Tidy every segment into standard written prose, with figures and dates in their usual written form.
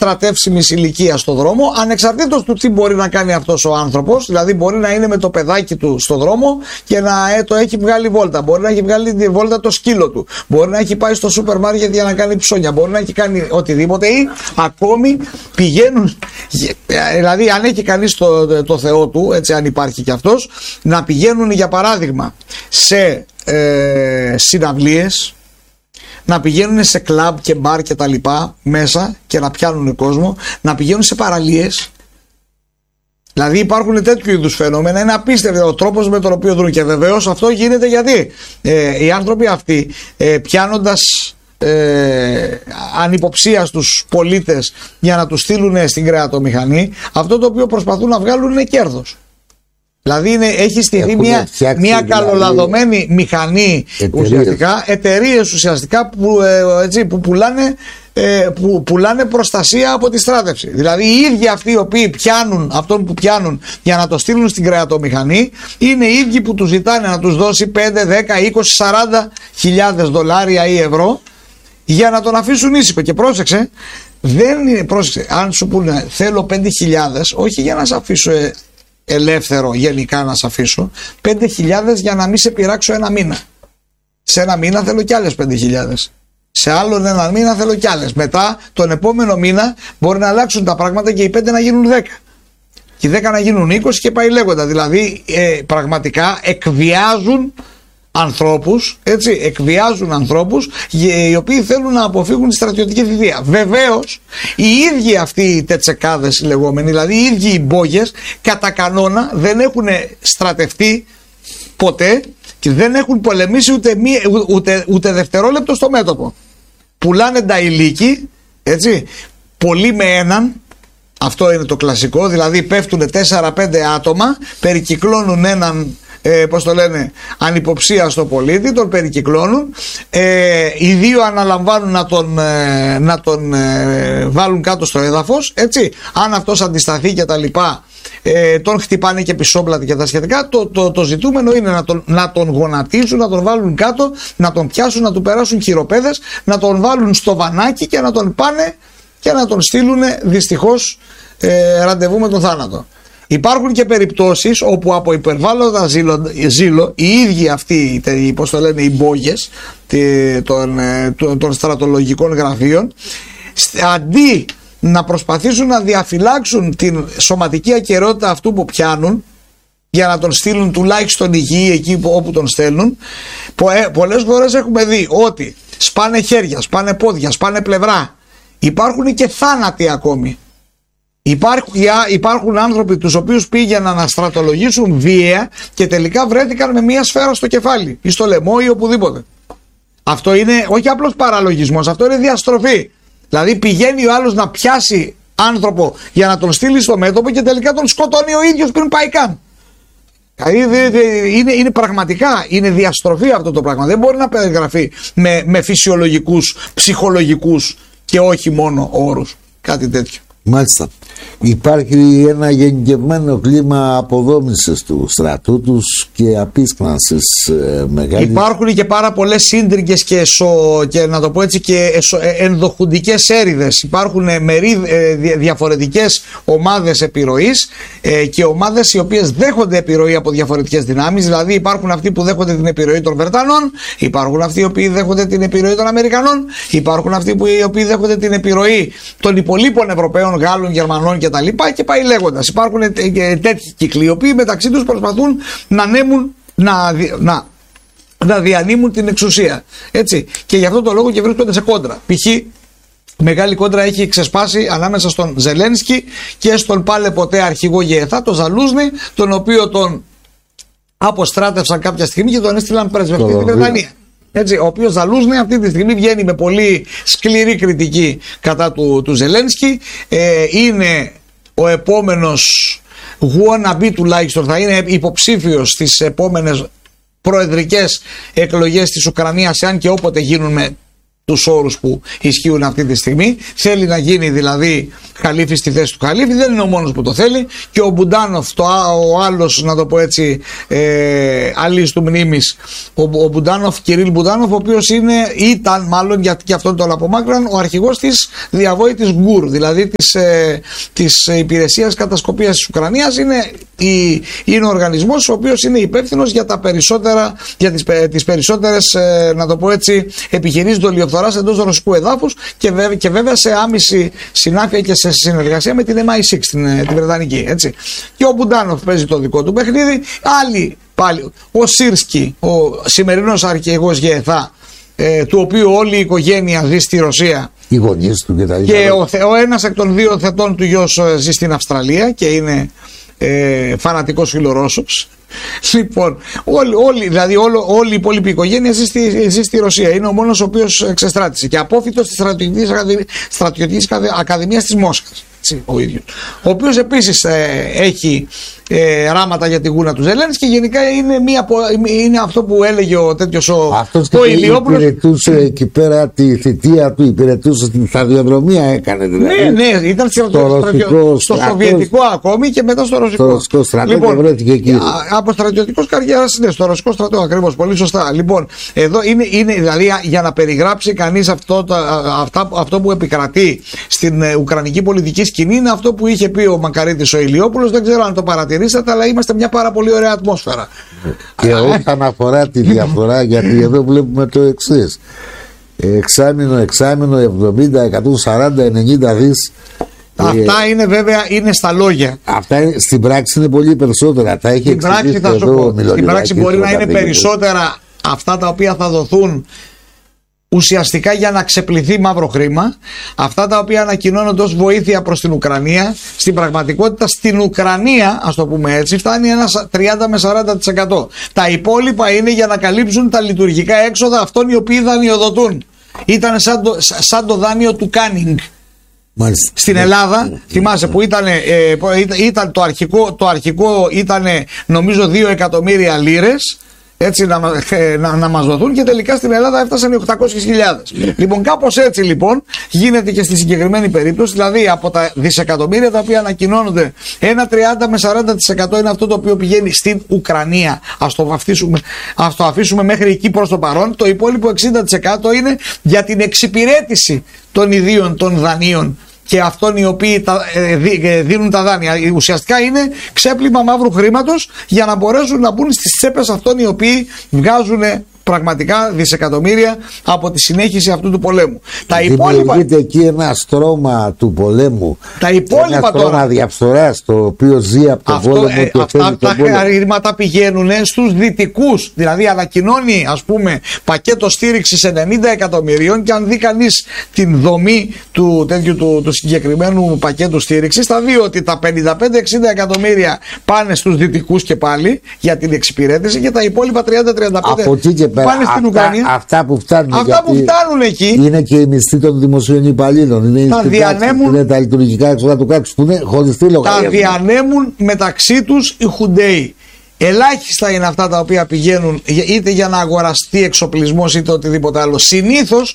στρατεύσιμης ηλικίας στον δρόμο, ανεξαρτήτως του τι μπορεί να κάνει αυτός ο άνθρωπος. Δηλαδή μπορεί να είναι με το παιδάκι του στον δρόμο και να το έχει βγάλει βόλτα, μπορεί να έχει βγάλει τη βόλτα το σκύλο του, μπορεί να έχει πάει στο σούπερ μάρκετ για να κάνει ψώνια, μπορεί να έχει κάνει οτιδήποτε, ή ακόμη πηγαίνουν, δηλαδή αν έχει κανείς το Θεό του, έτσι, αν υπάρχει και αυτός, να πηγαίνουν για παράδειγμα σε συναυλίες, να πηγαίνουν σε κλαμπ και μπαρ και τα λοιπά μέσα και να πιάνουν κόσμο, να πηγαίνουν σε παραλίες. Δηλαδή υπάρχουν τέτοιου είδους φαινόμενα, είναι απίστευτο ο τρόπος με τον οποίο δρούν, και βεβαίως αυτό γίνεται γιατί οι άνθρωποι αυτοί πιάνοντας ανυποψία στους πολίτες για να τους στείλουν στην κρεατομηχανή, αυτό το οποίο προσπαθούν να βγάλουν είναι κέρδος. Δηλαδή έχει στηθεί μια καλολαδωμένη μηχανή, ουσιαστικά, εταιρείες ουσιαστικά που πουλάνε προστασία από τη στράτευση. Δηλαδή οι ίδιοι αυτοί οι οποίοι πιάνουν αυτόν που πιάνουν για να το στείλουν στην κρεατομηχανή είναι οι ίδιοι που τους ζητάνε να τους δώσει 5, 10, 20, 40 χιλιάδες δολάρια ή ευρώ για να τον αφήσουν ήσυχο. Και πρόσεξε, αν σου πούνε θέλω 5.000, όχι για να σε αφήσω ελεύθερο γενικά, να σε αφήσω 5.000 για να μην σε πειράξω ένα μήνα. Σε ένα μήνα θέλω κι άλλες 5.000. Σε άλλον ένα μήνα θέλω κι άλλες. Μετά τον επόμενο μήνα μπορεί να αλλάξουν τα πράγματα και οι 5 να γίνουν 10. Και οι 10 να γίνουν 20 και πάει λέγοντα. Δηλαδή πραγματικά εκβιάζουν ανθρώπους, έτσι, εκβιάζουν ανθρώπους οι οποίοι θέλουν να αποφύγουν τη στρατιωτική θητεία. Βεβαίως οι ίδιοι αυτοί οι τετσεκάδες λεγόμενοι, δηλαδή οι ίδιοι οι μπόγες, κατά κανόνα δεν έχουν στρατευτεί ποτέ και δεν έχουν πολεμήσει ούτε δευτερόλεπτο στο μέτωπο. Πουλάνε τα ηλίκη, έτσι, πολλοί με έναν. Αυτό είναι το κλασικό, δηλαδή πέφτουν 4-5 άτομα, περικυκλώνουν έναν, πώς το λένε, ανυποψία στο πολίτη, τον περικυκλώνουν, οι δύο αναλαμβάνουν να τον βάλουν κάτω στο έδαφος, έτσι, αν αυτός αντισταθεί και τα λοιπά, τον χτυπάνε και πισόπλατη και τα σχετικά. Το ζητούμενο είναι να τον γονατίσουν, να τον βάλουν κάτω, να τον πιάσουν, να του περάσουν χειροπέδες, να τον βάλουν στο βανάκι και να τον πάνε και να τον στείλουν δυστυχώς ραντεβού με τον θάνατο. Υπάρχουν και περιπτώσεις όπου από υπερβάλλοντα ζήλο οι ίδιοι αυτοί, πώς το λένε, οι μπόγες των στρατολογικών γραφείων, αντί να προσπαθήσουν να διαφυλάξουν την σωματική ακεραιότητα αυτού που πιάνουν για να τον στείλουν τουλάχιστον υγιή εκεί όπου τον στέλνουν, πολλές φορές έχουμε δει ότι σπάνε χέρια, σπάνε πόδια, σπάνε πλευρά. Υπάρχουν και θάνατοι ακόμη. Υπάρχουν άνθρωποι τους οποίους πήγαιναν να στρατολογήσουν βία και τελικά βρέθηκαν με μια σφαίρα στο κεφάλι ή στο λαιμό ή οπουδήποτε. Αυτό είναι όχι απλώς παραλογισμός, αυτό είναι διαστροφή. Δηλαδή πηγαίνει ο άλλος να πιάσει άνθρωπο για να τον στείλει στο μέτωπο και τελικά τον σκοτώνει ο ίδιος πριν πάει καν. Είναι πραγματικά, είναι διαστροφή αυτό το πράγμα. Δεν μπορεί να περιγραφεί με φυσιολογικούς, ψυχολογικούς και όχι μόνο όρους. Κάτι τέτοιο. Μάλιστα. Υπάρχει ένα γενικευμένο κλίμα αποδόμησης του στρατού τους και απίσπανσης μεγάλη. Υπάρχουν και πάρα πολλές σύντριγγες και να το πω έτσι και ενδοχουντικές έρηδες. Υπάρχουν διαφορετικές ομάδες επιρροής και ομάδες οι οποίες δέχονται επιρροή από διαφορετικές δυνάμεις. Δηλαδή υπάρχουν αυτοί που δέχονται την επιρροή των Βρετανών, υπάρχουν αυτοί οι οποίοι δέχονται την επιρροή των Αμερικανών, υπάρχουν αυτοί οι οποίοι δέχονται την επιρροή των υπολείπων Ευρωπαίων, Γάλλων, Γερμανών κτλ. Και πάει λέγοντας. Υπάρχουν τέτοιοι κύκλοι οι οποίοι μεταξύ τους προσπαθούν να διανύμουν την εξουσία. Έτσι. Και γι' αυτό το λόγο και βρίσκονται σε κόντρα. Π.χ. μεγάλη κόντρα έχει ξεσπάσει ανάμεσα στον Ζελένσκι και στον πάλε ποτέ αρχηγό ΓΕΘΑ, τον Ζαλούζνη, τον οποίο τον αποστράτευσαν κάποια στιγμή και τον έστειλαν πρεσβευτή στη Βρετανία. Έτσι, ο οποίος Ζαλούζνη αυτή τη στιγμή βγαίνει με πολύ σκληρή κριτική κατά του Ζελένσκι. Είναι ο επόμενος wannabe, τουλάχιστον θα είναι υποψήφιος στις επόμενες προεδρικές εκλογές της Ουκρανίας, αν και όποτε γίνουν με τους όρους που ισχύουν αυτή τη στιγμή. Θέλει να γίνει δηλαδή Χαλίφη στη θέση του Χαλίφη, δεν είναι ο μόνος που το θέλει, και ο Μπουντάνοφ, ο άλλος, να το πω έτσι, αλής του μνήμης, ο Μπουντάνοφ, Κυρίλ Μπουντάνοφ, ο οποίος ήταν μάλλον, γιατί και αυτόν τον απομάκρυναν, ο αρχηγός της διαβόητης ΓΚΟΥΡ, δηλαδή της υπηρεσίας κατασκοπίας της Ουκρανίας. Είναι ο οργανισμός ο οποίος είναι υπεύθυνος για τις περισσότερες, να το πω έτσι, επιχειρήσεις δολιοφθοράς εντός ρωσικού εδάφους, και βέβαια σε άμεση συνάφεια και σε συνεργασία με την MI6, την Βρετανική, έτσι. Και ο Μπουντάνοφ παίζει το δικό του παιχνίδι. Άλλοι πάλι, ο Σίρσκι, ο σημερινός αρχηγός ΓΕΘΑ, του οποίου όλη η οικογένεια ζει στη Ρωσία, οι γονείς του και ο ένας εκ των δύο θετών του γιος ζει στην Αυστραλία και είναι φανατικός φιλορώσος. Λοιπόν, όλη η υπόλοιπη οικογένεια ζει στη Ρωσία. Είναι ο μόνος ο οποίος εξεστράτησε και απόφοιτος της στρατιωτικής ακαδημίας της Μόσχας, ο ίδιος, ο οποίος επίσης έχει ράματα για τη γούνα του Ζελένσκι, και γενικά είναι αυτό που έλεγε ο τέτοιος ο Ηλιόπουλος. Υπηρετούσε εκεί πέρα τη θητεία του, υπηρετούσε στην σταδιοδρομία, έκανε δηλαδή. Ναι, ήταν στο Σοβιετικό ακόμη και μετά στο Ρωσικό. Στο Ρωσικό στρατό, λοιπόν, και βρέθηκε εκεί. Από στρατιωτικός καριέρας, ναι, στο Ρωσικό στρατό, ακριβώς, πολύ σωστά. Λοιπόν, εδώ είναι δηλαδή, για να περιγράψει κανείς αυτό που επικρατεί στην ουκρανική πολιτική σκηνή, είναι αυτό που είχε πει ο Μακαρίτης ο Ηλιόπουλος. Δεν ξέρω αν το παρατηρήσατε, αλλά είμαστε μια πάρα πολύ ωραία ατμόσφαιρα. Και όσον αφορά τη διαφορά, γιατί εδώ βλέπουμε το εξής: εξάμηνο, 70, 140, 90 δις. Αυτά είναι βέβαια, είναι στα λόγια. Αυτά στην πράξη είναι πολύ περισσότερα. Τα έχει στην πράξη, θα σου πω, στην πράξη μπορεί να είναι περισσότερα αυτά τα οποία θα δοθούν ουσιαστικά για να ξεπληθεί μαύρο χρήμα, αυτά τα οποία ανακοινώνονται ως βοήθεια προς την Ουκρανία. Στην πραγματικότητα στην Ουκρανία, ας το πούμε έτσι, φτάνει ένα 30 με 40%. Τα υπόλοιπα είναι για να καλύψουν τα λειτουργικά έξοδα αυτών οι οποίοι δανειοδοτούν. Ήταν σαν το δάνειο του Κάνινγκ. Μάλιστα. Στην Ελλάδα, θυμάσαι που ήταν το αρχικό ήταν νομίζω 2 εκατομμύρια λίρες, έτσι να μας δοθούν, και τελικά στην Ελλάδα έφτασαν οι 800.000. Λοιπόν, κάπως έτσι λοιπόν γίνεται και στη συγκεκριμένη περίπτωση, δηλαδή από τα δισεκατομμύρια τα οποία ανακοινώνονται, ένα 30 με 40% είναι αυτό το οποίο πηγαίνει στην Ουκρανία. Ας το αφήσουμε μέχρι εκεί προς το παρόν. Το υπόλοιπο 60% είναι για την εξυπηρέτηση των ιδίων των δανείων και αυτών οι οποίοι δίνουν τα δάνεια. Ουσιαστικά είναι ξέπλυμα μαύρου χρήματος για να μπορέσουν να μπουν στις τσέπες αυτών οι οποίοι βγάζουν πραγματικά δισεκατομμύρια από τη συνέχιση αυτού του πολέμου. Δημιουργείται εκεί ένα στρώμα του πολέμου, ένα στρώμα διαφθοράς, το οποίο ζει από τον πόλεμο και αυτά τα χρήματα πηγαίνουν στους δυτικούς, δηλαδή ανακοινώνει, ας πούμε, πακέτο στήριξης 90 εκατομμυρίων, και αν δει κανείς την δομή του συγκεκριμένου πακέτου στήριξης, θα δει ότι τα 55-60 εκατομμύρια πάνε στους δυτικούς και πάλι για την εξυπηρέτηση, και τα υπόλοιπα 30-35 πάνε στην Ουκρανία. Αυτά που φτάνουν εκεί είναι και οι μισθοί των δημοσίων υπαλλήλων. Είναι τα λειτουργικά έξοδα του κράτους που είναι χωριστή λογαριασμό. Τα διανέμουν μεταξύ τους οι Χουντέοι. Ελάχιστα είναι αυτά τα οποία πηγαίνουν είτε για να αγοραστεί εξοπλισμός είτε οτιδήποτε άλλο. Συνήθως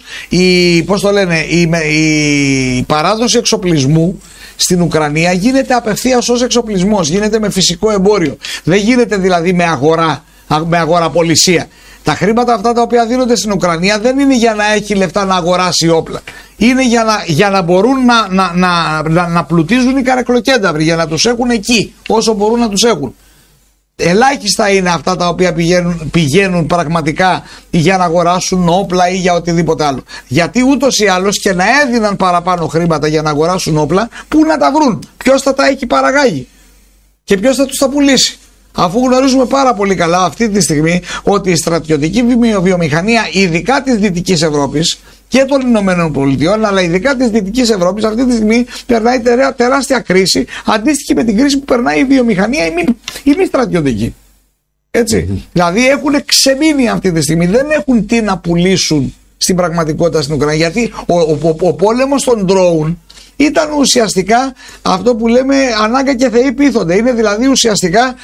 η παράδοση εξοπλισμού στην Ουκρανία γίνεται απευθείας ως εξοπλισμός, γίνεται με φυσικό εμπόριο. Δεν γίνεται δηλαδή με αγοραπολισία. Τα χρήματα αυτά τα οποία δίνονται στην Ουκρανία δεν είναι για να έχει λεφτά να αγοράσει όπλα. Είναι για να μπορούν να πλουτίζουν οι καρεκλοκένταυροι, για να τους έχουν εκεί όσο μπορούν να τους έχουν. Ελάχιστα είναι αυτά τα οποία πηγαίνουν πραγματικά για να αγοράσουν όπλα ή για οτιδήποτε άλλο. Γιατί ούτως ή άλλως και να έδιναν παραπάνω χρήματα για να αγοράσουν όπλα, πού να τα βρουν, ποιος θα τα έχει παραγάγει και ποιος θα τους τα πουλήσει. Αφού γνωρίζουμε πάρα πολύ καλά αυτή τη στιγμή ότι η στρατιωτική βιομηχανία, ειδικά της Δυτικής Ευρώπης και των Ηνωμένων Πολιτειών, αλλά ειδικά της Δυτικής Ευρώπης, αυτή τη στιγμή περνάει τεράστια κρίση, αντίστοιχη με την κρίση που περνάει η βιομηχανία η μη στρατιωτική. Έτσι. Δηλαδή έχουν ξεμείνει αυτή τη στιγμή, δεν έχουν τι να πουλήσουν στην πραγματικότητα στην Ουκρανία. Γιατί ο πόλεμος των drone ήταν ουσιαστικά αυτό που λέμε ανάγκα και θεοί πείθονται. Είναι δηλαδή ουσιαστικά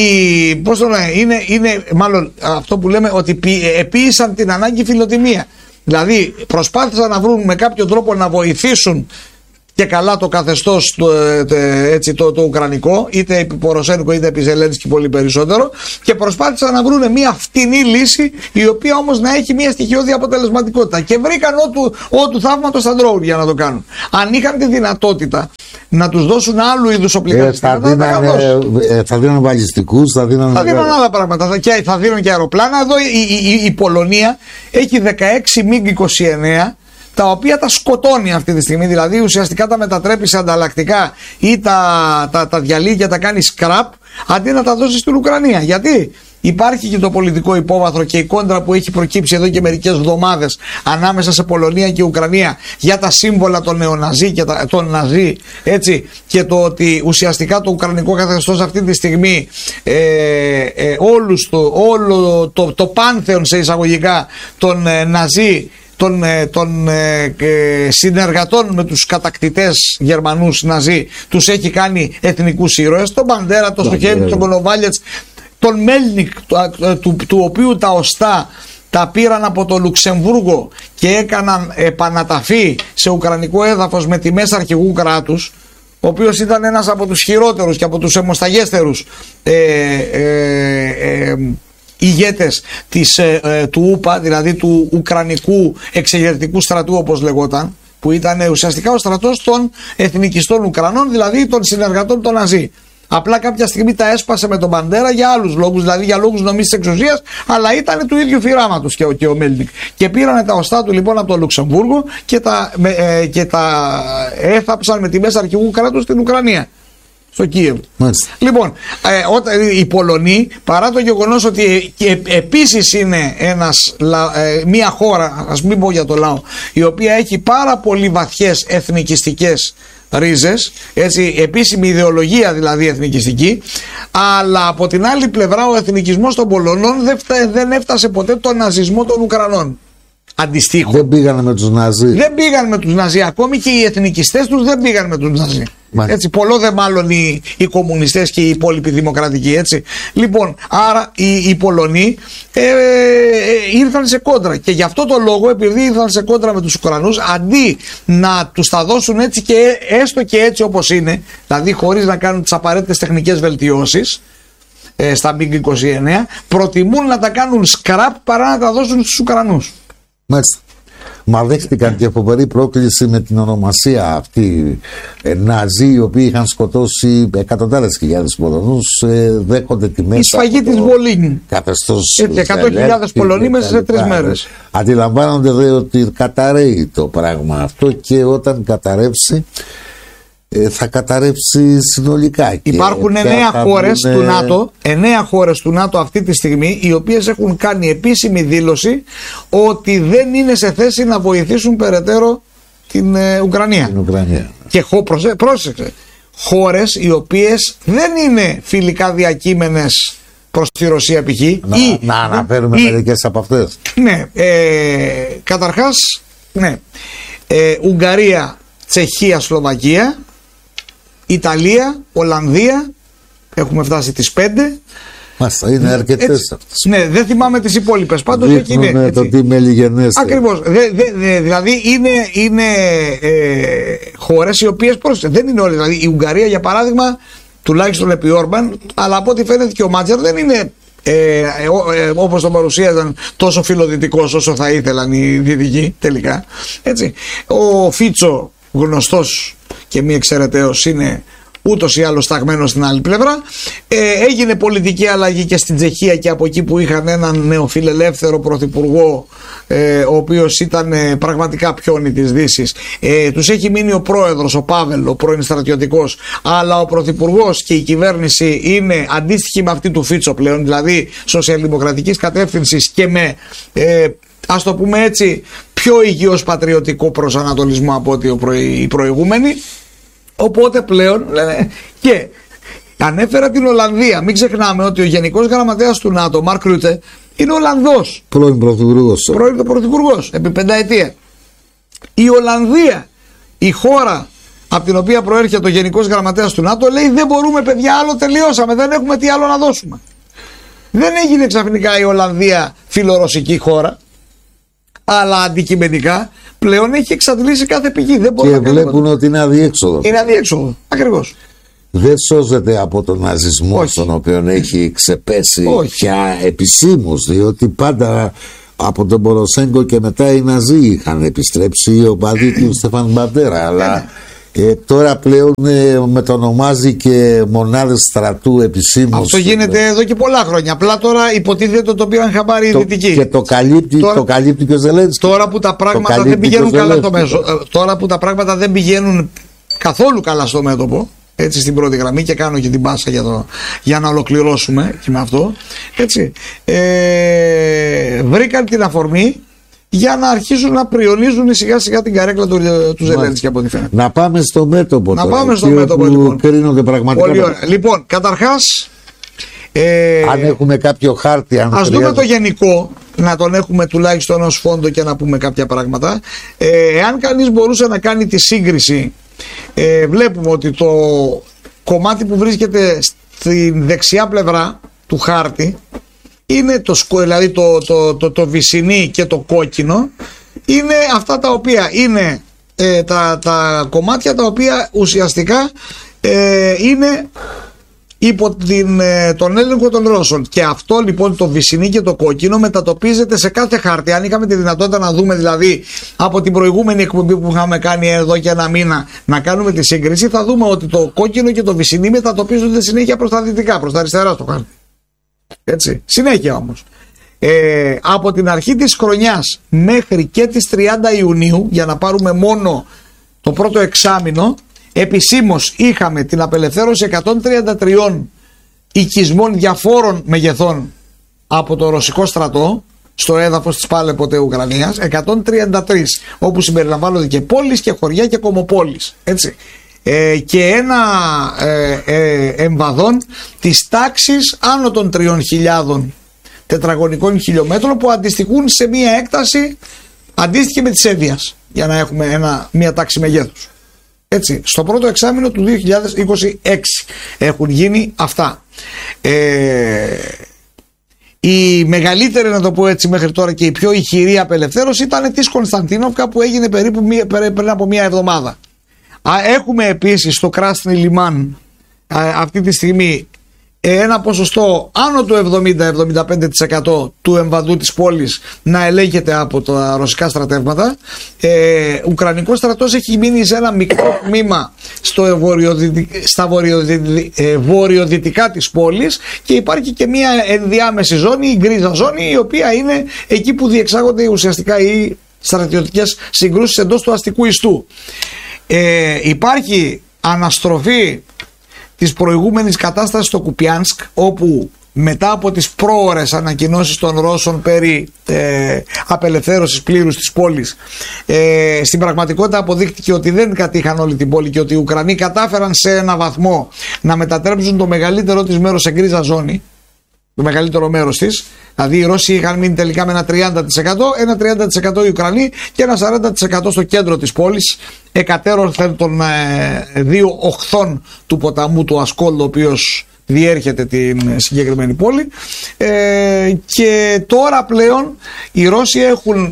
είναι μάλλον αυτό που λέμε ότι επίησαν την ανάγκη φιλοτιμία. Δηλαδή προσπάθησαν να βρουν με κάποιο τρόπο να βοηθήσουν και καλά το καθεστώς το ουκρανικό, είτε επί Ποροσένκο είτε επί Ζελένσκι πολύ περισσότερο, και προσπάθησαν να βρουν μια φτηνή λύση, η οποία όμως να έχει μια στοιχειώδη αποτελεσματικότητα, και βρήκαν ό,τι θαύματος στα ντρόουν για να το κάνουν. Αν είχαν τη δυνατότητα να τους δώσουν άλλου είδους οπλικά θα δίνουν βαλιστικούς, θα δίνουν άλλα πράγματα, και θα δίνουν και αεροπλάνα. Εδώ η Πολωνία έχει 16 MiG-29, τα οποία τα σκοτώνει αυτή τη στιγμή, δηλαδή ουσιαστικά τα μετατρέπει σε ανταλλακτικά ή τα διαλύει και τα κάνει scrap, αντί να τα δώσει στην Ουκρανία. Γιατί υπάρχει και το πολιτικό υπόβαθρο και η κόντρα που έχει προκύψει εδώ και μερικές εβδομάδες ανάμεσα σε Πολωνία και Ουκρανία για τα σύμβολα των νεοναζί και των ναζί, έτσι, και το ότι ουσιαστικά το ουκρανικό καθεστώς αυτή τη στιγμή όλο το πάνθεον σε εισαγωγικά των ναζί, των συνεργατών με τους κατακτητές Γερμανούς ναζί, τους έχει κάνει εθνικούς ήρωες, τον Μπαντέρα, τον Στοχέβιτς, τον Κονοβάλιετς, τον Μέλνικ, του οποίου τα οστά τα πήραν από το Λουξεμβούργο και έκαναν επαναταφή σε ουκρανικό έδαφος με τιμές αρχηγού κράτους, ο οποίος ήταν ένας από τους χειρότερους και από τους αιμοσταγέστερους ηγέτες του ΟΥΠΑ, δηλαδή του Ουκρανικού Εξεγερτικού Στρατού όπως λεγόταν, που ήταν ουσιαστικά ο στρατός των εθνικιστών Ουκρανών, δηλαδή των συνεργατών των Ναζί. Απλά κάποια στιγμή τα έσπασε με τον Μπαντέρα για άλλους λόγους, δηλαδή για λόγους νομής της εξουσίας, αλλά ήταν του ίδιου φυράματος και ο Μέλνικ. Και πήρανε τα οστά του λοιπόν από το Λουξεμβούργο και τα έθαψαν με τιμές αρχηγού κράτους στην Ουκρανία, στο Κίεβ. Λοιπόν, οι Πολωνοί, παρά το γεγονός ότι επίσης είναι μια χώρα, ας μην πω για το λαό, η οποία έχει πάρα πολύ βαθιές εθνικιστικές ρίζες, έτσι, επίσημη ιδεολογία δηλαδή εθνικιστική, αλλά από την άλλη πλευρά ο εθνικισμός των Πολωνών δεν έφτασε ποτέ τον ναζισμό των Ουκρανών. Αντιστοίχως. Δεν πήγανε με τους Ναζί. Δεν πήγαν με τους Ναζί. Ακόμη και οι εθνικιστές τους δεν πήγαν με τους Ναζί. Έτσι, πολλό δε μάλλον οι κομμουνιστές και οι υπόλοιποι δημοκρατικοί, έτσι. Λοιπόν, άρα οι Πολωνοί ήρθαν σε κόντρα, και γι' αυτό το λόγο, επειδή ήρθαν σε κόντρα με τους Ουκρανούς, αντί να τους τα δώσουν έτσι και έστω και έτσι όπως είναι, δηλαδή χωρίς να κάνουν τις απαραίτητες τεχνικές βελτιώσεις στα MiG-29, προτιμούν να τα κάνουν scrap παρά να τα δώσουν στους Ουκρανούς. Μάλιστα. Μα δέχτηκαν και φοβερή πρόκληση με την ονομασία αυτή. Ναζί, οι οποίοι είχαν σκοτώσει εκατοντάδες χιλιάδες Πολωνούς, δέχονται τη μέσα. Η σφαγή της Βολίνη. Καθεστώς. 100.000 Πολωνοί μέσα σε 3 μέρες. Αντιλαμβάνονται δε ότι καταραίει το πράγμα αυτό, και όταν καταρρεύσει θα καταρρεύσει συνολικά. Υπάρχουν 9 χώρες του ΝΑΤΟ, 9 χώρες του ΝΑΤΟ αυτή τη στιγμή, οι οποίες έχουν κάνει επίσημη δήλωση ότι δεν είναι σε θέση να βοηθήσουν περαιτέρω την Ουκρανία. Και πρόσεξε, χώρες οι οποίες δεν είναι φιλικά διακείμενες προς τη Ρωσία π.χ. Να αναφέρουμε μερικές από αυτές. Ναι, καταρχάς, ναι, Ουγγαρία, Τσεχία, Σλοβακία, Ιταλία, Ολλανδία, έχουμε φτάσει τις 5. Μάλιστα, είναι αρκετές αυτές. Ναι, δεν θυμάμαι τις υπόλοιπες, πάντως εκεί είναι. Το τι μελιγενέστε. Ακριβώς, δηλαδή είναι χώρες οι οποίες δεν είναι όλες, δηλαδή η Ουγγαρία για παράδειγμα, τουλάχιστον επί Όρμπαν, αλλά από ό,τι φαίνεται και ο Μάτζερ δεν είναι όπως τον παρουσίαζαν τόσο φιλοδυτικός όσο θα ήθελαν οι δυτικοί τελικά, έτσι. Ο Φίτσο, γνωστός και μη εξαιρεταίος, είναι ούτως ή άλλως ταγμένος στην άλλη πλευρά. Έγινε πολιτική αλλαγή και στην Τσεχία, και από εκεί που είχαν έναν νεοφιλελεύθερο πρωθυπουργό, ο οποίος ήταν πραγματικά πιόνι της Δύσης, τους έχει μείνει ο πρόεδρος, ο Πάβελ, ο πρώην στρατιωτικός, αλλά ο πρωθυπουργός και η κυβέρνηση είναι αντίστοιχη με αυτή του Φίτσο πλέον, δηλαδή σοσιαλδημοκρατικής κατεύθυνσης και με ας το πούμε έτσι πιο υγιώς πατριωτικό προσανατολισμό από ότι οι προηγούμενοι. Οπότε πλέον λένε, και ανέφερα την Ολλανδία. Μην ξεχνάμε ότι ο Γενικός Γραμματέας του ΝΑΤΟ, Μαρκ Ρούτε, είναι Ολλανδός. Πρώην πρωθυπουργός επί 5 ετία. Η Ολλανδία, η χώρα από την οποία προέρχεται ο Γενικός Γραμματέας του ΝΑΤΟ, λέει δεν μπορούμε παιδιά, άλλο τελειώσαμε, δεν έχουμε τι άλλο να δώσουμε. Δεν έγινε ξαφνικά η Ολλανδία φιλορωσική χώρα, αλλά αντικειμενικά πλέον έχει εξαντλήσει κάθε πηγή. Δεν και βλέπουν ότι είναι αδιέξοδο. Είναι αδιέξοδο, ακριβώς. Δεν σώζεται από τον ναζισμό, στον οποίο έχει ξεπέσει πια επισήμως, διότι πάντα από τον Ποροσέγκο και μετά οι Ναζί είχαν επιστρέψει, οι οπαδοί του Στεφάν Μπαντέρα, αλλά τώρα πλέον μετονομάζει και μονάδες στρατού επισήμως. Αυτό γίνεται εδώ και πολλά χρόνια. Απλά τώρα υποτίθεται το πήραν χαμπάρι οι Δυτικοί. Και το καλύπτει και ο Ζελένσκι. Τώρα που τα πράγματα δεν πηγαίνουν καλά στο μέσο, τώρα που τα πράγματα δεν πηγαίνουν καθόλου καλά στο μέτωπο, έτσι στην πρώτη γραμμή, και κάνω και την πάσα για να ολοκληρώσουμε και με αυτό, έτσι, βρήκαν την αφορμή για να αρχίσουν να πριονίζουν σιγά σιγά την καρέκλα του Ζελένσκι, από ό,τι φαίνεται. Να πάμε στο μέτωπο. Να πάμε στο μέτωπο, λοιπόν. Κρίνονται πραγματικά. Πολύ ωραία. Λοιπόν, καταρχάς, αν έχουμε κάποιο χάρτη, ας δούμε το γενικό, να τον έχουμε τουλάχιστον ως φόντο και να πούμε κάποια πράγματα. Εάν κανείς μπορούσε να κάνει τη σύγκριση, βλέπουμε ότι το κομμάτι που βρίσκεται στην δεξιά πλευρά του χάρτη είναι δηλαδή το βυσσινί και το κόκκινο, είναι αυτά τα οποία είναι τα κομμάτια τα οποία ουσιαστικά είναι υπό τον έλεγχο των Ρώσων. Και αυτό λοιπόν το βυσσινί και το κόκκινο μετατοπίζεται σε κάθε χάρτη. Αν είχαμε τη δυνατότητα να δούμε, δηλαδή από την προηγούμενη εκπομπή που είχαμε κάνει εδώ και ένα μήνα, να κάνουμε τη σύγκριση, θα δούμε ότι το κόκκινο και το βυσσινί μετατοπίζονται συνέχεια προς τα δυτικά, προς τα αριστερά στο χάρτη. Έτσι, συνέχεια όμως. Από την αρχή της χρονιάς μέχρι και τις 30 Ιουνίου, για να πάρουμε μόνο το πρώτο εξάμηνο, επισήμως είχαμε την απελευθέρωση 133 οικισμών διαφόρων μεγεθών από το ρωσικό στρατό στο έδαφος της πάλε ποτέ Ουκρανίας, 133, όπου συμπεριλαμβάνονται και πόλεις και χωριά και κομμοπόλεις, έτσι. Και ένα εμβαδόν της τάξης άνω των 3.000 τετραγωνικών χιλιόμετρων, που αντιστοιχούν σε μία έκταση αντίστοιχη με της Εύβοιας, για να έχουμε μία τάξη μεγέθους. Έτσι, στο πρώτο εξάμηνο του 2026 έχουν γίνει αυτά. Η μεγαλύτερη, να το πω έτσι, μέχρι τώρα και η πιο ηχηρή απελευθέρωση ήταν της Κωνσταντίνοβκα, που έγινε περίπου πριν από μία εβδομάδα. Έχουμε επίσης στο Κράσνι Λιμάν αυτή τη στιγμή ένα ποσοστό άνω του 70-75% του εμβαδού της πόλης να ελέγχεται από τα ρωσικά στρατεύματα. Ο Ουκρανικός στρατός έχει μείνει σε ένα μικρό τμήμα στα βορειοδυτικά της πόλης, και υπάρχει και μια ενδιάμεση ζώνη, η γκρίζα ζώνη, η οποία είναι εκεί που διεξάγονται ουσιαστικά οι στρατιωτικές συγκρούσεις εντός του αστικού ιστού. Υπάρχει αναστροφή της προηγούμενης κατάστασης στο Κουπιάνσκ, όπου μετά από τις πρόωρες ανακοινώσεις των Ρώσων περί απελευθέρωσης πλήρους της πόλης, στην πραγματικότητα αποδείχτηκε ότι δεν κατήχαν όλη την πόλη και ότι οι Ουκρανοί κατάφεραν σε ένα βαθμό να μετατρέψουν το μεγαλύτερο της μέρος σε γκρίζα ζώνη, το μεγαλύτερο μέρος της. Δηλαδή οι Ρώσοι είχαν μείνει τελικά με ένα 30%, ένα 30% οι Ουκρανοί και ένα 40% στο κέντρο της πόλης, εκατέρωθεν των δύο οχθών του ποταμού του Ασκόλ, ο οποίος διέρχεται την συγκεκριμένη πόλη. Και τώρα πλέον οι Ρώσοι έχουν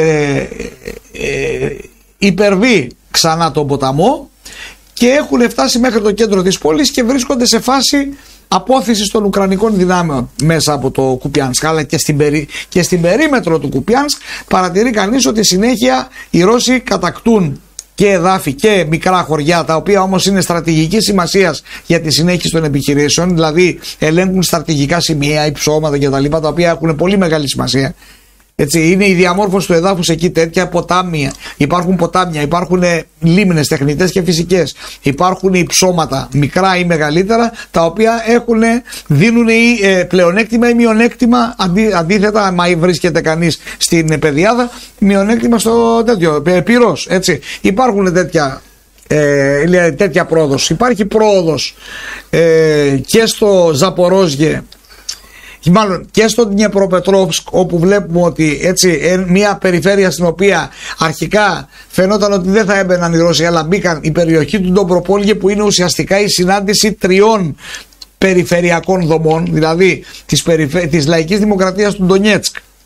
υπερβεί ξανά τον ποταμό και έχουν φτάσει μέχρι το κέντρο της πόλης και βρίσκονται σε φάση απόθυσης των Ουκρανικών δυνάμεων μέσα από το Κουπιάνσκ. Αλλά και στην περίμετρο του Κουπιάνσκ παρατηρεί κανείς ότι συνέχεια οι Ρώσοι κατακτούν και εδάφη και μικρά χωριά, τα οποία όμως είναι στρατηγικής σημασίας για τη συνέχιση των επιχειρήσεων, δηλαδή ελέγχουν στρατηγικά σημεία, υψώματα κτλ., τα οποία έχουν πολύ μεγάλη σημασία. Έτσι, είναι η διαμόρφωση του εδάφους εκεί τέτοια, ποτάμια. Υπάρχουν ποτάμια, υπάρχουν λίμνες τεχνητές και φυσικές. Υπάρχουν υψώματα, μικρά ή μεγαλύτερα, τα οποία δίνουν ή πλεονέκτημα ή μειονέκτημα. Αντίθετα, άμα βρίσκεται κανείς στην πεδιάδα, μειονέκτημα στο τέτοιο, πυρός. Έτσι. Υπάρχουν τέτοια πρόοδος. Υπάρχει πρόοδος και στο Ζαπορόζιε, μάλλον και στο Ντνιεπροπετρόβσκ, όπου βλέπουμε ότι έτσι μια περιφέρεια στην οποία αρχικά φαινόταν ότι δεν θα έμπαιναν οι Ρώσοι, αλλά μπήκαν, η περιοχή του Ντομπροπόλγε, που είναι ουσιαστικά η συνάντηση τριών περιφερειακών δομών, δηλαδή της λαϊκής δημοκρατίας του Ντονιέτσκ,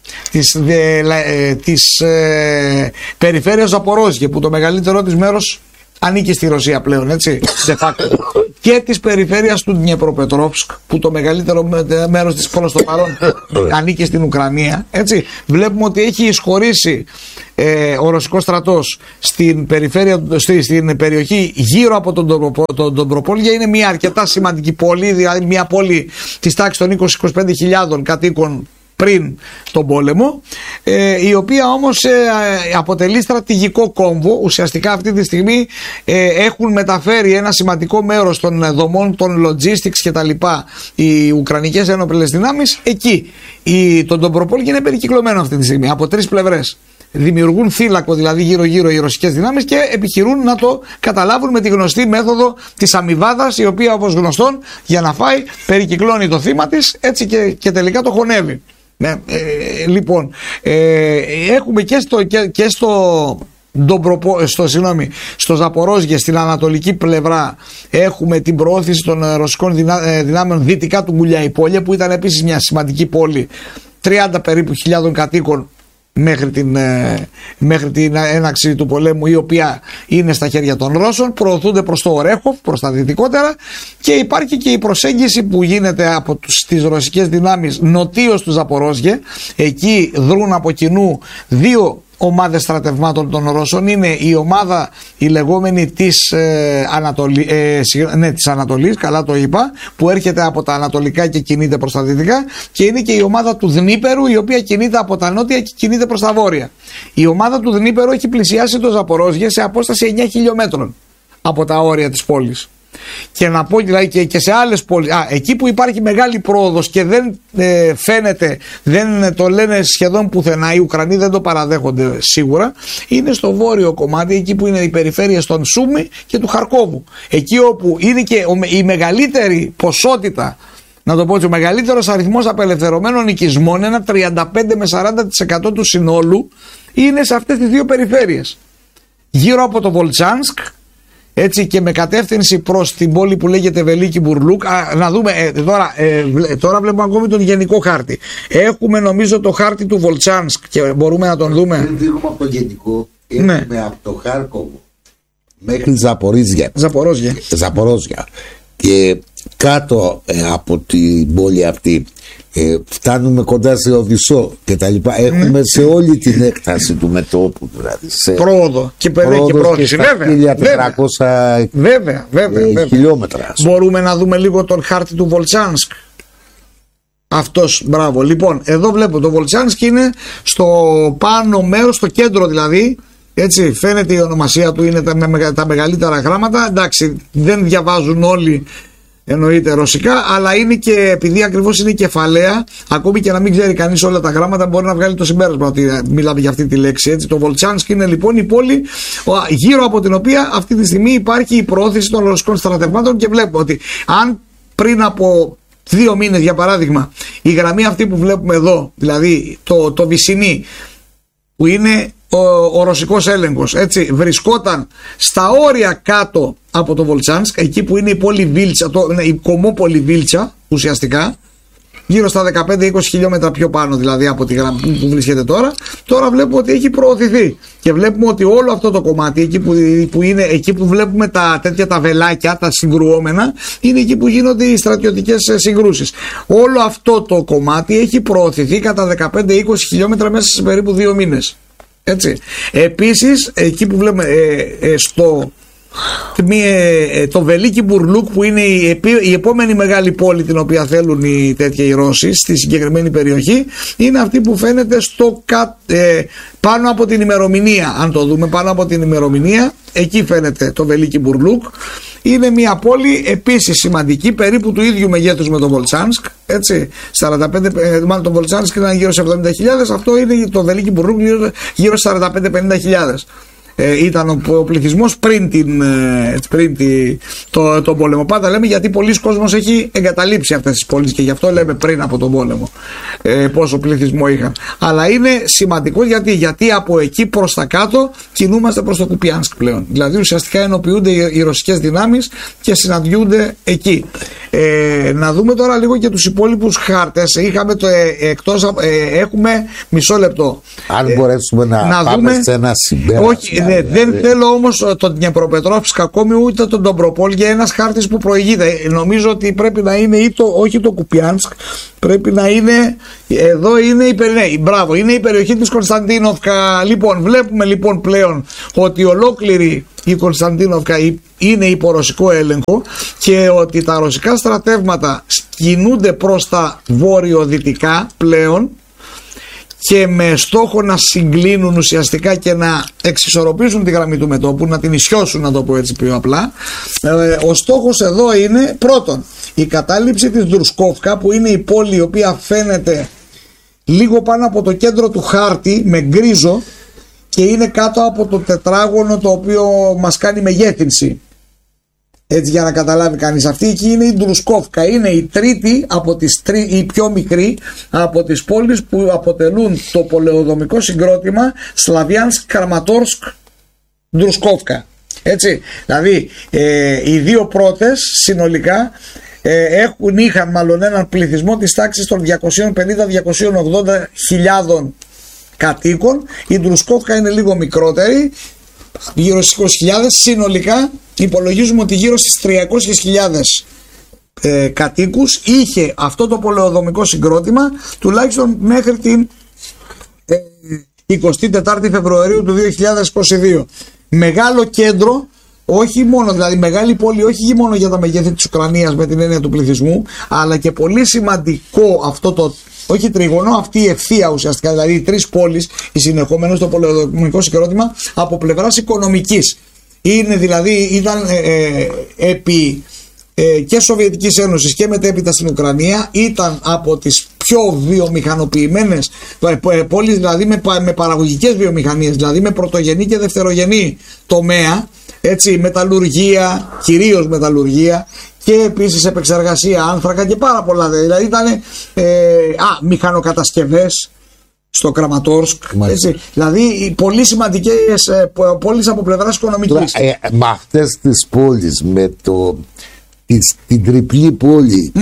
της περιφέρειας Ζαπορόζιε, που το μεγαλύτερο της μέρος ανήκει στη Ρωσία πλέον, έτσι, de facto, και της περιφέρειας του Ντνιεπροπετρόφσκ, που το μεγαλύτερο μέρος της προς το παρόν ανήκει στην Ουκρανία, έτσι. Βλέπουμε ότι έχει εισχωρήσει ο ρωσικός στρατός στην περιοχή γύρω από τον Ντομπροπόλια. Είναι μια αρκετά σημαντική πόλη, δηλαδή μια πόλη της τάξης των 20-25 κατοίκων πριν τον πόλεμο, η οποία όμως αποτελεί στρατηγικό κόμβο. Ουσιαστικά αυτή τη στιγμή έχουν μεταφέρει ένα σημαντικό μέρος των δομών των logistics και τα λοιπά οι Ουκρανικές ένοπλες δυνάμεις εκεί. Το Ντομπροπόλ είναι περικυκλωμένο αυτή τη στιγμή από τρεις πλευρές. Δημιουργούν θύλακο δηλαδή γύρω-γύρω οι ρωσικές δυνάμεις και επιχειρούν να το καταλάβουν με τη γνωστή μέθοδο της αμοιβάδας, η οποία, όπως γνωστόν, για να φάει περικυκλώνει το θύμα της, έτσι και τελικά το χωνεύει. Ναι, λοιπόν, έχουμε και στο Ζαπορόζιε, στην ανατολική πλευρά, έχουμε την προώθηση των ρωσικών δυνάμεων δυτικά του Γκουλιαϊπόλια, που ήταν επίσης μια σημαντική πόλη 30 περίπου χιλιάδων κατοίκων μέχρι την έναξη του πολέμου, η οποία είναι στα χέρια των Ρώσων. Προωθούνται προς το Ορέχοφ, προς τα δυτικότερα, και υπάρχει και η προσέγγιση που γίνεται από τις ρωσικές δυνάμεις νοτίως του Ζαπορόζιε. Εκεί δρούν από κοινού δύο ομάδες στρατευμάτων των Ρώσων. Είναι η ομάδα η λεγόμενη της Ανατολής, καλά το είπα, που έρχεται από τα ανατολικά και κινείται προς τα δυτικά, και είναι και η ομάδα του Δνίπερου, η οποία κινείται από τα νότια και κινείται προς τα βόρεια. Η ομάδα του Δνίπερου έχει πλησιάσει το Ζαπορόζιε σε απόσταση 9 χιλιόμετρων από τα όρια της πόλης. Και να πω δηλαδή και σε άλλες πόλεις, εκεί που υπάρχει μεγάλη πρόοδος και δεν φαίνεται, δεν το λένε σχεδόν πουθενά, οι Ουκρανοί δεν το παραδέχονται σίγουρα, είναι στο βόρειο κομμάτι, εκεί που είναι οι περιφέρειες των Σούμι και του Χαρκόβου, εκεί όπου είναι και η μεγαλύτερη ποσότητα, να το πω έτσι, ο μεγαλύτερος αριθμός απελευθερωμένων οικισμών, ένα 35 με 40% του συνόλου, είναι σε αυτές τις δύο περιφέρειες, γύρω από το Βολτσάνσκ, έτσι, και με κατεύθυνση προς την πόλη που λέγεται Βελίκι Μπουρλούκ. Να δούμε τώρα βλέπουμε ακόμη τον γενικό χάρτη. Έχουμε νομίζω το χάρτη του Βολτσάνσκ και μπορούμε να τον δούμε. Δεν δείχνουμε από το γενικό, έχουμε από το Χάρκοβο μέχρι Ζαπορόζια και κάτω από την πόλη αυτή φτάνουμε κοντά σε Οδυσσό και τα λοιπά. Έχουμε σε όλη την έκταση του μετώπου, δηλαδή σε πρόοδο και πρόθεση, βέβαια, χιλιόμετρα. Μπορούμε να δούμε λίγο τον χάρτη του Βολτσάνσκ. Αυτός, μπράβο. Λοιπόν, εδώ βλέπω το Βολτσάνσκ είναι στο πάνω μέρος, στο κέντρο δηλαδή. Έτσι, φαίνεται η ονομασία του, είναι τα μεγαλύτερα γράμματα. Εντάξει, δεν διαβάζουν όλοι, εννοείται, ρωσικά, αλλά είναι και επειδή ακριβώς είναι κεφαλαία, ακόμη και να μην ξέρει κανείς όλα τα γράμματα, μπορεί να βγάλει το συμπέρασμα ότι μιλάμε για αυτή τη λέξη. Έτσι. Το Βολτσάνσκ είναι λοιπόν η πόλη γύρω από την οποία αυτή τη στιγμή υπάρχει η προώθηση των ρωσικών στρατευμάτων, και βλέπω ότι αν πριν από 2 μήνες, για παράδειγμα, η γραμμή αυτή που βλέπουμε εδώ, δηλαδή το Βυσσινί, που είναι ο ρωσικός έλεγχος, έτσι, βρισκόταν στα όρια κάτω από το Βολτσάνσκ, εκεί που είναι η πόλη Βίλτσα, η κομμόπολη Βίλτσα ουσιαστικά, γύρω στα 15-20 χιλιόμετρα πιο πάνω δηλαδή από τη γραμμή που βρίσκεται τώρα. Τώρα βλέπουμε ότι έχει προωθηθεί και βλέπουμε ότι όλο αυτό το κομμάτι, εκεί που βλέπουμε τα βελάκια, τα συγκρουόμενα, είναι εκεί που γίνονται οι στρατιωτικές συγκρούσεις. Όλο αυτό το κομμάτι έχει προωθηθεί κατά 15-20 χιλιόμετρα μέσα σε περίπου 2 μήνες. Έτσι. Επίσης, εκεί που βλέπουμε το Βελίκι Μπουρλούκ, που είναι η επόμενη μεγάλη πόλη την οποία θέλουν οι Ρώσοι στη συγκεκριμένη περιοχή, είναι αυτή που φαίνεται πάνω από την ημερομηνία. Αν το δούμε πάνω από την ημερομηνία, εκεί φαίνεται το Βελίκι Μπουρλούκ. Είναι μια πόλη επίσης σημαντική, περίπου του ίδιου μεγέθους με το Βολτσάνσκ, έτσι, μάλλον το Βολτσάνσκ ήταν γύρω σε 70.000, αυτό είναι το Βελίκι Μπουρλούκ γύρω σε 45-50.000. Ήταν ο πληθυσμός πριν τον πόλεμο. Πάντα λέμε γιατί πολλοί κόσμος έχει εγκαταλείψει αυτές τις πόλεις και γι' αυτό λέμε πριν από τον πόλεμο πόσο πληθυσμό είχαν. Αλλά είναι σημαντικό γιατί από εκεί προς τα κάτω κινούμαστε προς το Κουπιάνσκ πλέον. Δηλαδή ουσιαστικά ενοποιούνται οι ρωσικές δυνάμεις και συναντιούνται εκεί. Να δούμε τώρα λίγο και τους υπόλοιπους χάρτες. Είχαμε έχουμε μισό λεπτό. Αν μπορέσουμε να πάμε δούμε, σε ένα συμπέρασμα. Όχι, δεν θέλω όμως τον Δνιεπροπετρόβσκ ακόμη ούτε τον Ντομπροπόλ για ένας χάρτης που προηγείται. Νομίζω ότι πρέπει να είναι όχι το Κουπιάνσκ, πρέπει να είναι, εδώ είναι είναι η περιοχή της Κωνσταντίνοφκα. Λοιπόν, βλέπουμε λοιπόν πλέον ότι ολόκληρη η Κωνσταντίνοφκα είναι υπό ρωσικό έλεγχο και ότι τα ρωσικά στρατεύματα κινούνται προς τα βόρειο-δυτικά πλέον και με στόχο να συγκλίνουν ουσιαστικά και να εξισορροπήσουν τη γραμμή του μετώπου, να την ισιώσουν, να το πω έτσι πιο απλά. Ο στόχος εδώ είναι πρώτον η κατάληψη της Ντρουσκόφκα, που είναι η πόλη η οποία φαίνεται λίγο πάνω από το κέντρο του χάρτη με γκρίζο και είναι κάτω από το τετράγωνο το οποίο μας κάνει μεγέθυνση. Έτσι, για να καταλάβει κανείς, αυτή εκεί είναι η Ντρουσκόφκα, είναι η τρίτη από η πιο μικρή από τις πόλεις που αποτελούν το πολεοδομικό συγκρότημα Σλαβιάνσκ, Κραματόρσκ, Ντρουσκόφκα. Έτσι, δηλαδή οι δύο πρώτες συνολικά είχαν μάλλον έναν πληθυσμό της τάξης των 250-280 χιλιάδων κατοίκων. Η Ντρουσκόφκα είναι λίγο μικρότερη, γύρω στις 20.000. Συνολικά υπολογίζουμε ότι γύρω στις 300.000 κατοίκους είχε αυτό το πολεοδομικό συγκρότημα, τουλάχιστον μέχρι την 24η Φεβρουαρίου του 2022. Μεγάλο κέντρο, όχι μόνο, δηλαδή μεγάλη πόλη, όχι μόνο για τα μεγέθη της Ουκρανίας με την έννοια του πληθυσμού, αλλά και πολύ σημαντικό αυτό το, όχι τρίγωνο, αυτή η ευθεία ουσιαστικά, δηλαδή οι τρεις πόλεις, οι συνεχόμενες στο πολεοδομικό συγκρότημα από πλευράς οικονομικής. Είναι δηλαδή, ήταν επί και Σοβιετικής Ένωσης και μετέπειτα στην Ουκρανία, ήταν από τις πιο βιομηχανοποιημένες πόλεις, δηλαδή με παραγωγικές βιομηχανίες, δηλαδή με πρωτογενή και δευτερογενή τομέα, έτσι, μεταλλουργία, κυρίως μεταλλουργία, και επίσης επεξεργασία άνθρακα και πάρα πολλά. Δηλαδή ήταν μηχανοκατασκευές στο Κραματόρσκ, δηλαδή πολύ σημαντικές πόλεις από πλευράς οικονομικής. Με αυτές τις πόλεις, με την τριπλή πόλη,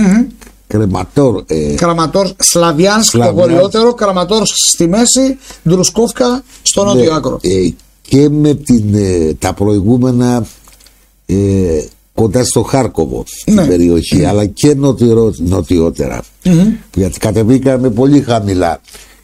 Κραματόρσκ, Σλαβιάνσκ το βορειότερο, Κραματόρσκ στη μέση, Ντρουσκόφκα στο νότιο άκρο, και με τα προηγούμενα κοντά στο Χάρκοβο, στην περιοχή, αλλά και νοτιότερα, γιατί κατεβήκαμε πολύ χαμηλά.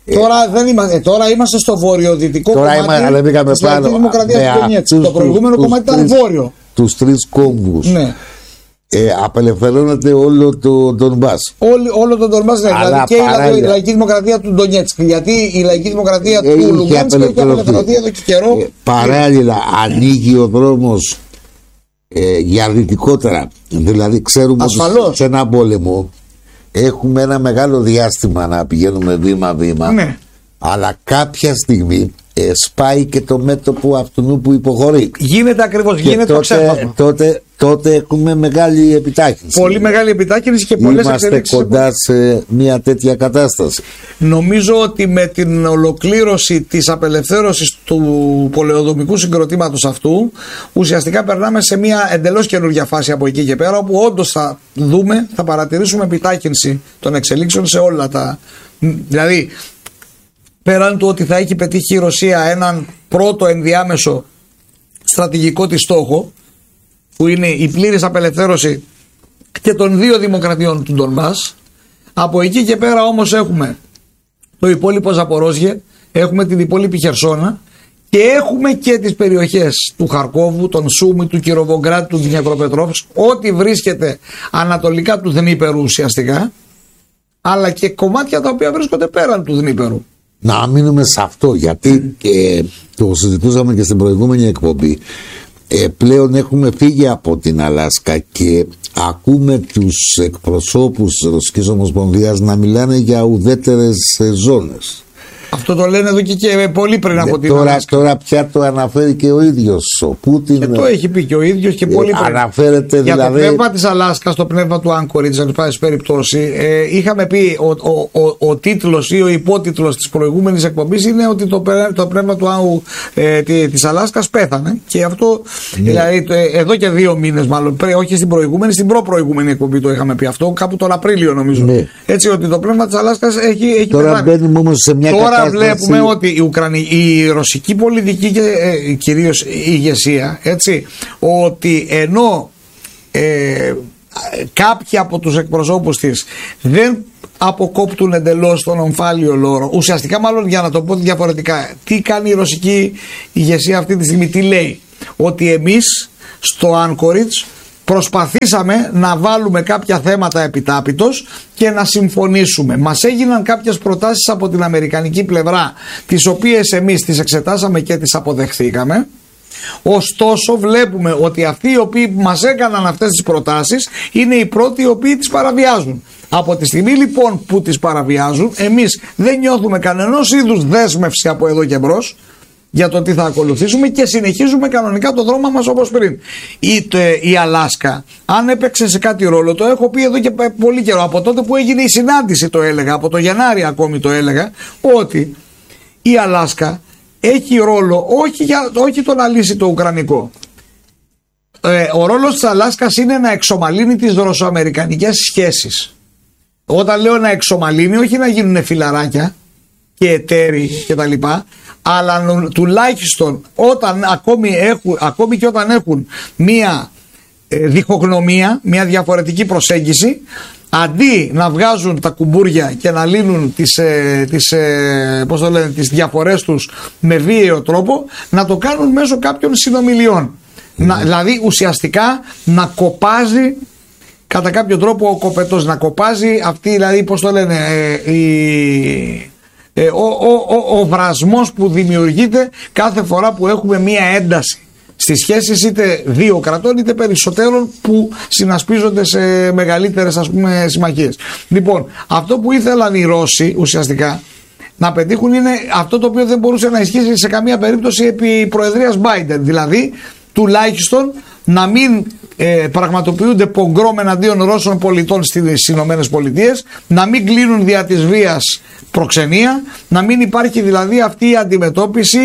Τώρα είμαστε στο βορειοδυτικό κομμάτι της Λαϊκής Δημοκρατίας του Ντονιέτσκ. Το προηγούμενο κομμάτι ήταν βόρειο. Τους τρεις κόμβους. Απελευθερώνεται όλο το Ντονμπάς. Όλο το Ντονμπάς, δηλαδή και η Λαϊκή Δημοκρατία του Ντονιέτσκ. Γιατί η Λαϊκή Δημοκρατία του Λουγκάνσκ έχει απελευθερωθεί εδώ και καιρό. Παράλληλα ανοίγει ο δρόμος για δυτικότερα. Δηλαδή ξέρουμε ότι σε ένα πόλεμο έχουμε ένα μεγάλο διάστημα να πηγαίνουμε βήμα-βήμα, αλλά κάποια στιγμή σπάει και το μέτωπο αυτού που υποχωρεί. Γίνεται ακριβώς, γίνεται το ξέπασμα. Τότε έχουμε μεγάλη επιτάχυνση. Πολύ μεγάλη επιτάχυνση και πολλές εξελίξεις. Είμαστε κοντά σε μια τέτοια κατάσταση. Νομίζω ότι με την ολοκλήρωση της απελευθέρωσης του πολεοδομικού συγκροτήματος αυτού, ουσιαστικά περνάμε σε μια εντελώς καινούργια φάση από εκεί και πέρα, όπου όντως θα παρατηρήσουμε επιτάχυνση των εξελίξεων σε όλα τα. Δηλαδή, πέραν του ότι θα έχει πετύχει η Ρωσία έναν πρώτο ενδιάμεσο στρατηγικό της στόχο, που είναι η πλήρης απελευθέρωση και των δύο δημοκρατιών του Ντονμπάς, από εκεί και πέρα όμως έχουμε το υπόλοιπο Ζαπορόζιε, έχουμε την υπόλοιπη Χερσόνα και έχουμε και τις περιοχές του Χαρκόβου, των Σούμι, του Κυροβογκράτ, του Δνιεπροπετρόβσκ, ό,τι βρίσκεται ανατολικά του Δνίπερου ουσιαστικά, αλλά και κομμάτια τα οποία βρίσκονται πέραν του Δνίπερου. Να μείνουμε σε αυτό, γιατί το συζητούσαμε και στην προηγούμενη εκπομπή. Πλέον έχουμε φύγει από την Αλάσκα και ακούμε τους εκπροσώπους της Ρωσικής Ομοσπονδίας να μιλάνε για ουδέτερες ζώνες. Αυτό το λένε εδώ και πολύ πριν από την Αλάσκα. Τώρα πια το αναφέρει και ο ίδιος ο Πούτιν. Και το έχει πει και ο ίδιος και πολύ πριν. Αναφέρεται για δηλαδή. Το πνεύμα της Αλάσκας, το πνεύμα του Anchorage, εν πάση περιπτώσει, είχαμε πει ο τίτλος ή ο υπότιτλος της προηγούμενης εκπομπής είναι ότι το πνεύμα της Αλάσκας πέθανε. Και αυτό δηλαδή, εδώ και 2 μήνες, μάλλον, όχι στην προηγούμενη, στην προπροηγούμενη εκπομπή το είχαμε πει αυτό, κάπου τον Απρίλιο νομίζω. Ναι. Έτσι, ότι το πνεύμα της Αλάσκας έχει τώρα μπαίνουμε όμως σε μια κατάσταση. Τώρα βλέπουμε ότι η ρωσική πολιτική και κυρίως η ηγεσία, έτσι, ότι ενώ κάποιοι από τους εκπροσώπους της δεν αποκόπτουν εντελώς τον ομφάλιο λόρο, ουσιαστικά, μάλλον, για να το πω διαφορετικά, τι κάνει η ρωσική ηγεσία αυτή τη στιγμή, τι λέει? Ότι εμείς στο Anchorage προσπαθήσαμε να βάλουμε κάποια θέματα επιτάπητος και να συμφωνήσουμε. Μας έγιναν κάποιες προτάσεις από την αμερικανική πλευρά, τις οποίες εμείς τις εξετάσαμε και τις αποδεχθήκαμε. Ωστόσο βλέπουμε ότι αυτοί οι οποίοι μας έκαναν αυτές τις προτάσεις είναι οι πρώτοι οι οποίοι τις παραβιάζουν. Από τη στιγμή λοιπόν που τις παραβιάζουν, εμείς δεν νιώθουμε κανενός είδους δέσμευση από εδώ και μπρος για το τι θα ακολουθήσουμε και συνεχίζουμε κανονικά το δρόμο μας όπως πριν. Η Αλάσκα, αν έπαιξε σε κάτι ρόλο, το έχω πει εδώ και πολύ καιρό, από τότε που έγινε η συνάντηση το έλεγα, από το Γενάρη ακόμη το έλεγα, ότι η Αλάσκα έχει ρόλο όχι το να λύσει το ουκρανικό. Ο ρόλος της Αλάσκας είναι να εξομαλύνει τις ρωσοαμερικανικές σχέσεις. Όταν λέω να εξομαλύνει, όχι να γίνουν φιλαράκια και εταίροι κτλ, αλλά τουλάχιστον ακόμη και όταν έχουν μία διχογνωμία, μία διαφορετική προσέγγιση, αντί να βγάζουν τα κουμπούρια και να λύνουν τις διαφορές τους με βίαιο τρόπο, να το κάνουν μέσω κάποιων συνομιλιών. Δηλαδή ουσιαστικά να κοπάζει κατά κάποιο τρόπο ο κοπετός, να κοπάζει αυτή, δηλαδή πώς το λένε, ο βρασμός που δημιουργείται κάθε φορά που έχουμε μία ένταση στις σχέσεις είτε δύο κρατών είτε περισσότερων που συνασπίζονται σε μεγαλύτερες, ας πούμε, συμμαχίες. Λοιπόν, αυτό που ήθελαν οι Ρώσοι ουσιαστικά να πετύχουν είναι αυτό το οποίο δεν μπορούσε να ισχύσει σε καμία περίπτωση επί προεδρίας Biden, δηλαδή τουλάχιστον να μην πραγματοποιούνται πογκρόμ εναντίον Ρώσων πολιτών στις Ηνωμένες Πολιτείες, να μην κλείνουν δια της βίας προξενία, να μην υπάρχει δηλαδή αυτή η αντιμετώπιση,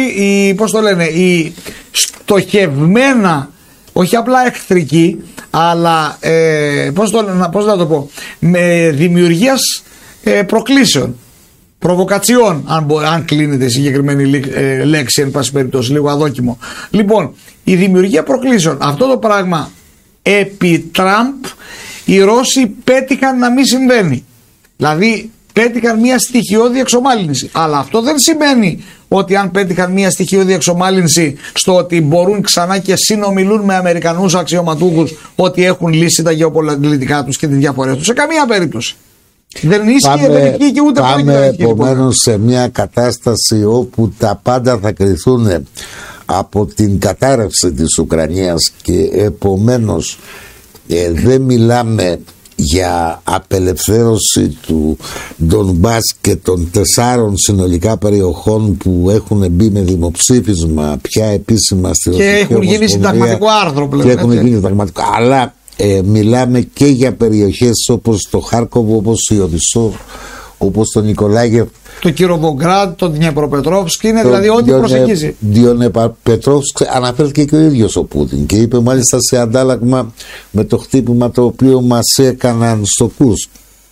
η στοχευμένα, όχι απλά εχθρική, αλλά πώς να το πω, με δημιουργίας προκλήσεων, προβοκατσιών, αν κλείνεται η συγκεκριμένη λέξη, εν πάση περιπτώσει, λίγο αδόκιμο. Λοιπόν, η δημιουργία προκλήσεων, αυτό το πράγμα επί Τραμπ οι Ρώσοι πέτυχαν να μην συμβαίνει. Δηλαδή πέτυχαν μια στοιχειώδη εξομάλυνση. Αλλά αυτό δεν σημαίνει ότι αν πέτυχαν μια στοιχειώδη εξομάλυνση στο ότι μπορούν ξανά και συνομιλούν με Αμερικανούς αξιωματούχους ότι έχουν λύσει τα γεωπολιτικά τους και τις διαφορές τους. Σε καμία περίπτωση. Δεν ίσχυε, δεν ισχύει και ούτε πάμε επομένως σε μια κατάσταση όπου τα πάντα θα κρυθούν από την κατάρρευση της Ουκρανίας και επομένως δεν μιλάμε για απελευθέρωση του Ντονμπάς και των 4 συνολικά περιοχών που έχουν μπει με δημοψήφισμα πια επίσημα στη Ρωσική Ομοσπονδία και έχουν γίνει συνταγματικό άρθρο πλέον. Και έχουν γίνει συνταγματικό, αλλά μιλάμε και για περιοχές όπως το Χάρκοβο, όπως η Οδυσσό, όπως το Νικολάγεφ, το Κυροβογκράντ, το Δνιεπροπετρόφσκ, είναι δηλαδή ό,τι προσεγγίζει. Δνιεπροπετρόφσκ αναφέρθηκε και ο ίδιος ο Πούτιν και είπε μάλιστα σε αντάλλαγμα με το χτύπημα το οποίο μας έκαναν στο Κούρσκ.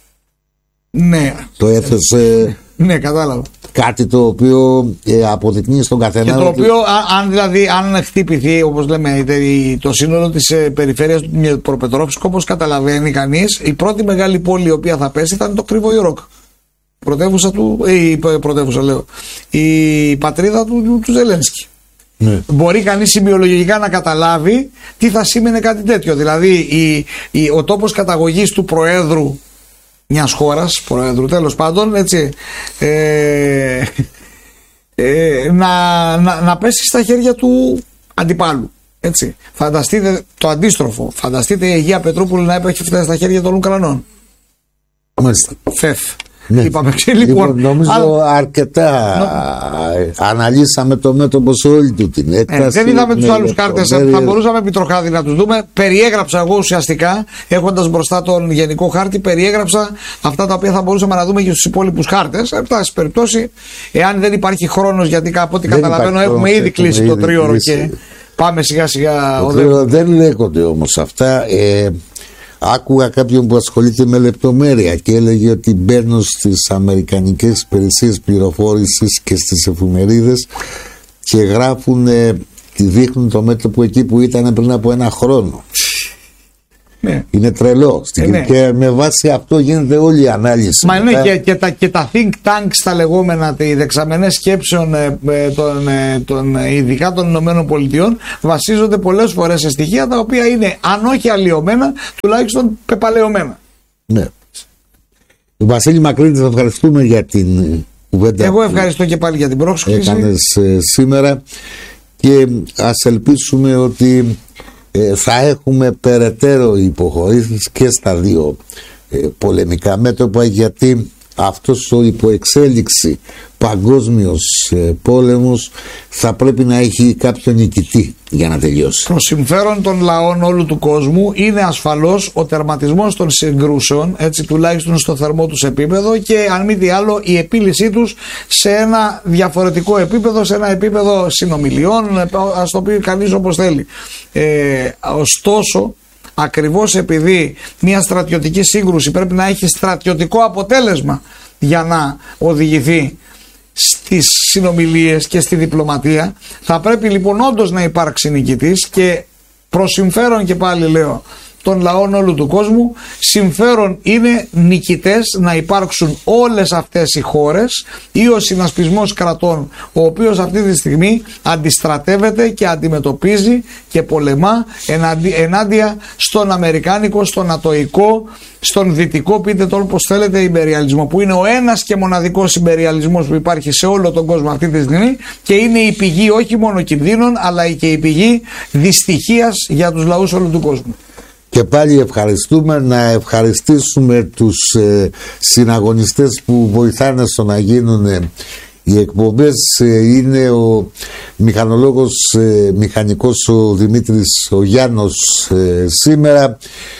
Ναι. Το έθεσε. Ναι, κατάλαβα. Κάτι το οποίο αποδεικνύει στον καθένα. Και το οποίο, αν χτυπηθεί, όπως λέμε, το σύνολο της περιφέρειας του Δνιεπροπετρόφσκ, όπως καταλαβαίνει κανείς, η πρώτη μεγάλη πόλη η οποία θα πέσει θα είναι το Κρυβοϊρόκ. Η πατρίδα του Ζελένσκι. Ναι. Μπορεί κανείς σημειολογικά να καταλάβει τι θα σήμαινε κάτι τέτοιο. Δηλαδή ο τόπος καταγωγής του Προέδρου μιας χώρας, Προέδρου τέλος πάντων, έτσι, να πέσει στα χέρια του αντιπάλου. Έτσι. Φανταστείτε το αντίστροφο. Φανταστείτε η Αγία Πετρούπολη να έπαιχε φτάσει στα χέρια των Ουκρανών. Μάλιστα. Φεφ. Ναι. Είπαμε λοιπόν. Νομίζω αρκετά αναλύσαμε το μέτωπο σε όλη του την έκταση. Δεν είδαμε τους άλλους χάρτες, θα μπορούσαμε επί τροχάδι να τους δούμε. Περιέγραψα εγώ ουσιαστικά, έχοντας μπροστά τον γενικό χάρτη, περιέγραψα αυτά τα οποία θα μπορούσαμε να δούμε και στους υπόλοιπους χάρτες. Εν πάση περιπτώσει, εάν δεν υπάρχει χρόνος, γιατί από ό,τι καταλαβαίνω έχουμε ήδη κλείσει το 3ωρο και πάμε σιγά σιγά. Δεν λέγονται όμως αυτά. Άκουγα κάποιον που ασχολείται με λεπτομέρεια και έλεγε ότι μπαίνουν στις αμερικανικές υπηρεσίες πληροφόρησης και στις εφημερίδες και γράφουν, δείχνουν το μέτωπο εκεί που ήταν πριν από ένα χρόνο. Ναι. Είναι τρελό. Ναι. Και με βάση αυτό γίνεται όλη η ανάλυση. Μα είναι και τα think tanks, τα λεγόμενα, οι δεξαμενές σκέψεων ειδικά των Ηνωμένων Πολιτειών, βασίζονται πολλές φορές σε στοιχεία τα οποία είναι, αν όχι αλλοιωμένα, τουλάχιστον πεπαλαιωμένα. Ναι. Βασίλη Μακρύτη, θα ευχαριστούμε για την κουβέντα. Εγώ ευχαριστώ και πάλι για την πρόσκληση. Έκανες σήμερα και ας ελπίσουμε ότι θα έχουμε περαιτέρω υποχωρήσεις και στα δύο πολεμικά μέτωπα, γιατί αυτός ο υποεξέλιξη παγκόσμιος πόλεμος θα πρέπει να έχει κάποιον νικητή για να τελειώσει. Προς συμφέρον των λαών όλου του κόσμου είναι ασφαλώς ο τερματισμός των συγκρούσεων, έτσι τουλάχιστον στο θερμό τους επίπεδο, και αν μη τι άλλο η επίλυσή τους σε ένα διαφορετικό επίπεδο, σε ένα επίπεδο συνομιλιών, ας το πει κανείς όπως θέλει. Ωστόσο, ακριβώς επειδή μια στρατιωτική σύγκρουση πρέπει να έχει στρατιωτικό αποτέλεσμα για να οδηγηθεί στις συνομιλίες και στη διπλωματία, θα πρέπει λοιπόν όντως να υπάρξει νικητής, και προς συμφέρον, και πάλι λέω, των λαών όλου του κόσμου, συμφέρον είναι νικητές να υπάρξουν όλες αυτές οι χώρες ή ο συνασπισμός κρατών, ο οποίος αυτή τη στιγμή αντιστρατεύεται και αντιμετωπίζει και πολεμά ενάντια στον αμερικάνικο, στον νατοϊκό, στον δυτικό, πείτε το όπως θέλετε, ιμπεριαλισμό, που είναι ο ένας και μοναδικός ιμπεριαλισμός που υπάρχει σε όλο τον κόσμο αυτή τη στιγμή, και είναι η πηγή όχι μόνο κινδύνων, αλλά και η πηγή δυστυχίας για τους λαούς όλου του κόσμου. Και πάλι ευχαριστούμε, να ευχαριστήσουμε τους συναγωνιστές που βοηθάνε στο να γίνουν οι εκπομπές. Είναι ο μηχανολόγος, μηχανικός ο Δημήτρης ο Γιάννος σήμερα,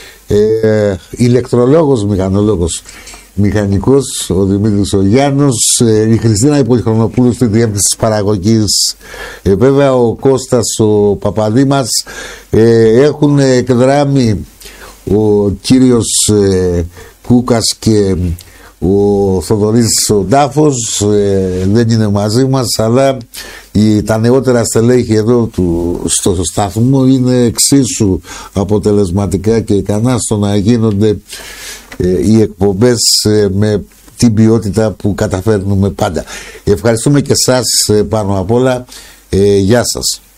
ηλεκτρολόγος, μηχανικός ο Δημήτρης ο Γιάννος, η Χριστίνα η Πολυχρονοπούλου στη διεύθυνση της παραγωγής, βέβαια ο Κώστας ο Παπαδήμας, έχουν εκδράμει ο κύριος Κούκας και ο Θοδωρής ο Ντάφος, δεν είναι μαζί μας, αλλά τα νεότερα στελέχη εδώ στο σταθμό είναι εξίσου αποτελεσματικά και ικανά στο να γίνονται οι εκπομπές με την ποιότητα που καταφέρνουμε πάντα. Ευχαριστούμε και εσάς πάνω απ' όλα. Γεια σας.